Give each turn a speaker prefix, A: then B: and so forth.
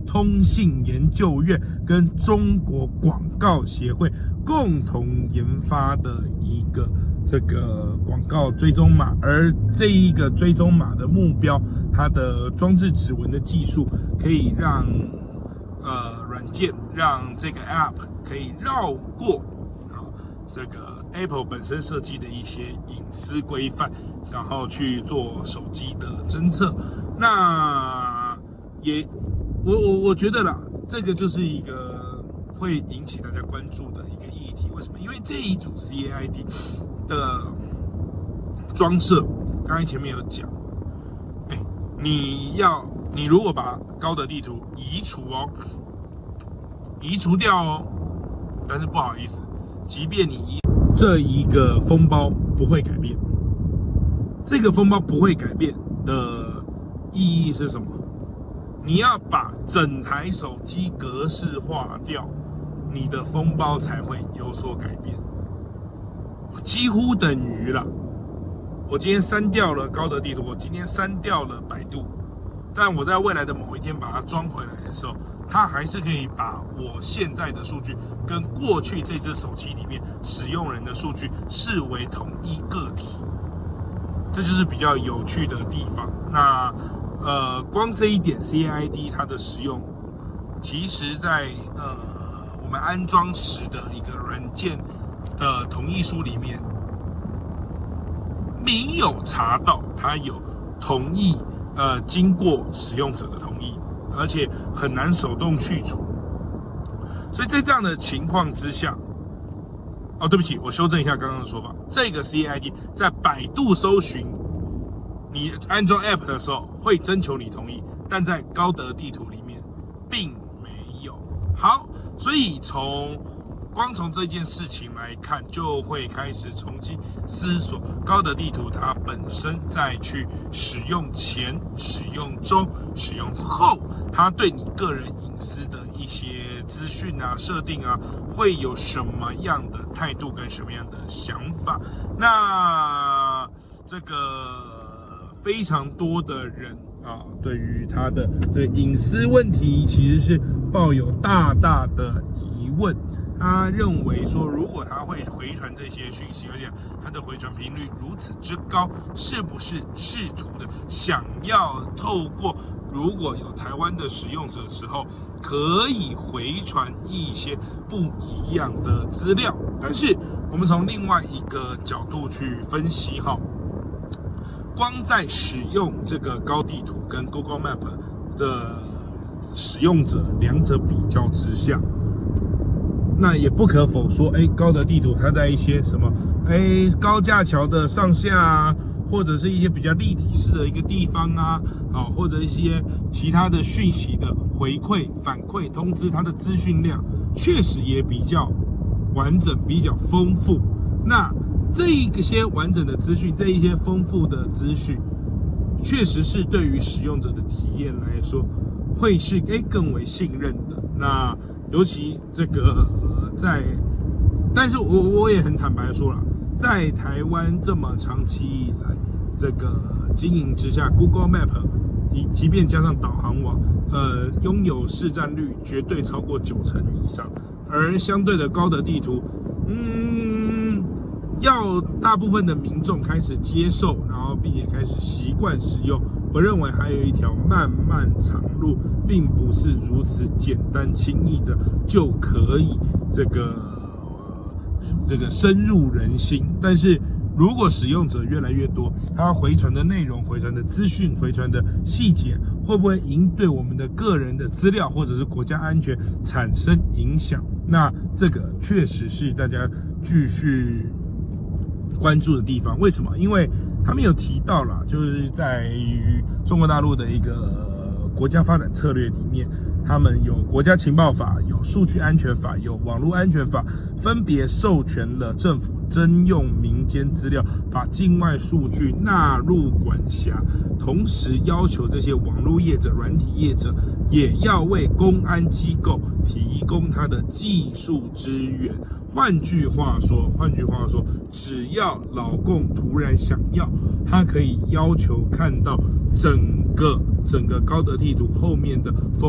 A: 通信研究院跟中国广告协会共同研发的一个这个广告追踪码，而这一个追踪码的目标，它的装置指纹的技术可以让软件让这个 App 可以绕过这个 Apple 本身设计的一些隐私规范，然后去做手机的侦测。那我觉得啦，这个就是一个会引起大家关注的一个议题。为什么？因为这一组 CAID 的装设，刚才前面有讲，你如果把高德地图移除掉哦，但是不好意思，即便你这一个封包不会改变，这个封包不会改变的意义是什么？你要把整台手机格式化掉，你的封包才会有所改变，几乎等于了。我今天删掉了高德地图，我今天删掉了百度，但我在未来的某一天把它装回来的时候，它还是可以把我现在的数据跟过去这只手机里面使用人的数据视为同一个体，这就是比较有趣的地方。那光这一点 CAID 它的使用，其实在我们安装时的一个软件的同意书里面没有查到它有同意经过使用者的同意，而且很难手动去除。所以在这样的情况之下，对不起，我修正一下刚刚的说法，这个 CAID 在百度搜寻你安装 App 的时候会征求你同意，但在高德地图里面并没有。好，所以光从这件事情来看，就会开始重新思索高德地图它本身在去使用前、使用中、使用后，它对你个人隐私的一些资讯啊、设定啊，会有什么样的态度跟什么样的想法。那这个非常多的人对于他的这个隐私问题其实是抱有大大的疑问。他认为说，如果他会回传这些讯息，而且他的回传频率如此之高，是不是试图的想要透过如果有台湾的使用者的时候，可以回传一些不一样的资料？但是我们从另外一个角度去分析光在使用这个高地图跟 Google Map 的使用者两者比较之下，那也不可否说，高德地图它在一些什么，高架桥的上下啊，或者是一些比较立体式的一个地方啊，或者一些其他的讯息的回馈、反馈、通知，它的资讯量确实也比较完整、比较丰富。那这一些完整的资讯，这一些丰富的资讯，确实是对于使用者的体验来说，会是更为信任的。那尤其这个但是我也很坦白说了，在台湾这么长期以来这个经营之下 ，Google Map 即便加上导航网，拥有市占率绝对超过90%以上，而相对的高德地图，要大部分的民众开始接受，然后并且开始习惯使用，我认为还有一条漫漫长路，并不是如此简单轻易的就可以这个深入人心。但是如果使用者越来越多，他回传的内容、回传的资讯、回传的细节，会不会对我们的个人的资料或者是国家安全产生影响？那这个确实是大家继续关注的地方。为什么？因为他们有提到啦，就是在于中国大陆的一个国家发展策略里面，他们有国家情报法、有数据安全法、有网络安全法，分别授权了政府征用民间资料，把境外数据纳入管辖，同时要求这些网络业者、软体业者也要为公安机构提供它的技术支援。换句话说，只要老共突然想要，他可以要求看到整个高德地图后面的